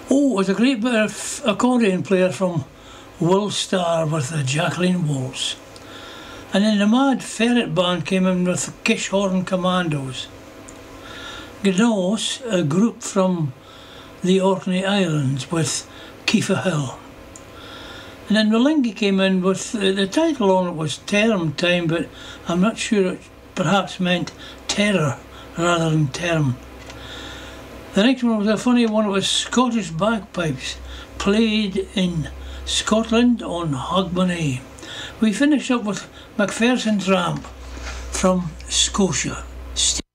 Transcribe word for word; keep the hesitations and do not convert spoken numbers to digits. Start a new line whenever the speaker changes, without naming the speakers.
Oh, it was a great bit of accordion player from Woolstar with the Jacqueline Waltz. And then the Mad Ferret Band came in with the Kishorn Commandos. Gnos, a group from the Orkney Islands with Kiefer Hill. And then Malingi came in with, uh, the title on it was Term Time, but I'm not sure it perhaps meant terror rather than term. The next one was a funny one. It was Scottish bagpipes played in Scotland on Hogmanay. We finished up with Macpherson's Ramp from Scotia.